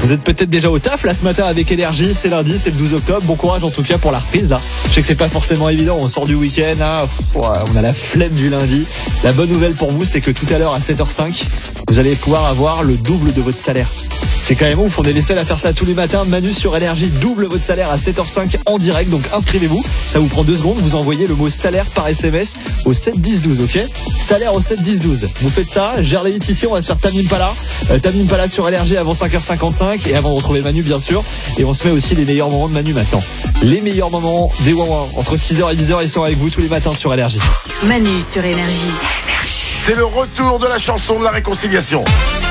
Vous êtes peut-être déjà au taf là ce matin avec Énergie, c'est lundi, c'est le 12 octobre. Bon courage en tout cas pour la reprise là. Je sais que c'est pas forcément évident, on sort du week-end, hein. On a la flemme du lundi. La bonne nouvelle pour vous, c'est que tout à l'heure à 7h05, vous allez pouvoir avoir le double de votre salaire. C'est quand même ouf, on est les seuls à faire ça tous les matins. Manu sur Énergie double votre salaire à 7h05 en direct, donc inscrivez-vous. Ça vous prend 2 secondes, vous envoyez le mot salaire par SMS au 7 10 12, ok ? Salaire au 7 10 12. Vous faites ça, gère les hits ici, on va se faire Tamim Pala. Tamim Pala sur Énergie avant 5h55 et avant de retrouver Manu bien sûr. Et on se met aussi les meilleurs moments de Manu maintenant. Les meilleurs moments des Wawa entre 6h et 10h, ils sont avec vous tous les matins sur Énergie. Manu sur Énergie. C'est le retour de la chanson de la réconciliation.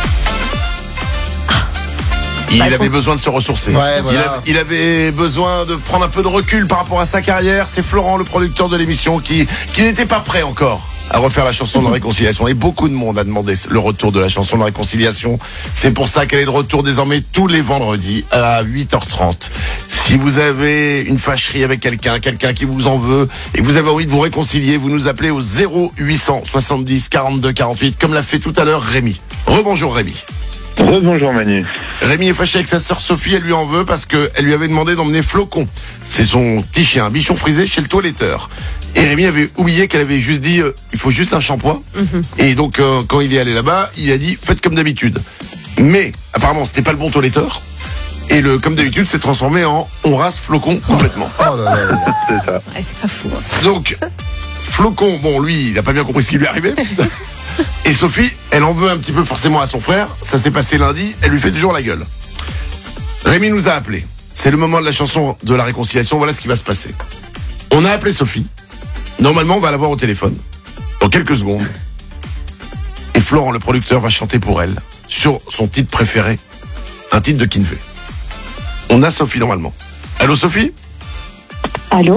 Il avait besoin de se ressourcer. Ouais, voilà. Il avait besoin de prendre un peu de recul par rapport à sa carrière. C'est Florent, le producteur de l'émission, qui n'était pas prêt encore à refaire la chanson de la réconciliation. Et beaucoup de monde a demandé le retour de la chanson de la réconciliation. C'est pour ça qu'elle est de retour désormais tous les vendredis à 8h30. Si vous avez une fâcherie avec quelqu'un qui vous en veut et que vous avez envie de vous réconcilier, vous nous appelez au 0800 70 42 48, comme l'a fait tout à l'heure Rémi. Rebonjour Rémi. Bonjour Manu. Rémi est fâché avec sa sœur Sophie, elle lui en veut parce qu'elle lui avait demandé d'emmener Flocon. C'est son petit chien, un bichon frisé chez le toiletteur. Et Rémi avait oublié qu'elle avait juste dit il faut juste un shampoing. Et donc quand il est allé là-bas, il a dit faites comme d'habitude. Mais apparemment c'était pas le bon toiletteur. Et le comme d'habitude s'est transformé en on rase Flocon complètement. Oh là là. C'est ça. Ouais, c'est pas fou. Donc Flocon, bon lui, il a pas bien compris ce qui lui arrivait. Et Sophie, elle en veut un petit peu forcément à son frère. Ça s'est passé lundi, elle lui fait toujours la gueule. Rémi nous a appelé. C'est le moment de la chanson de la réconciliation, voilà ce qui va se passer. On a appelé Sophie. Normalement, on va l'avoir au téléphone dans quelques secondes. Et Florent, le producteur, va chanter pour elle sur son titre préféré, un titre de Kinvey. On a Sophie normalement. Allô Sophie ? Allô ?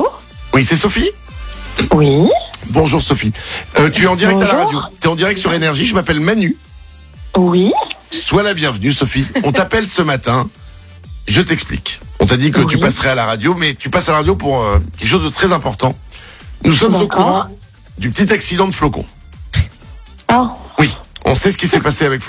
Oui, c'est Sophie ? Oui. Bonjour Sophie. Tu es en direct à la Bonjour. radio. Tu es en direct sur Énergie, je m'appelle Manu. Oui. Sois la bienvenue Sophie. On t'appelle ce matin. Je t'explique. On t'a dit que tu passerais à la radio, mais tu passes à la radio pour quelque chose de très important. Nous sommes au D'accord. courant du petit accident de Flocon. Ah. Oui, on sait ce qui s'est passé avec Flocon.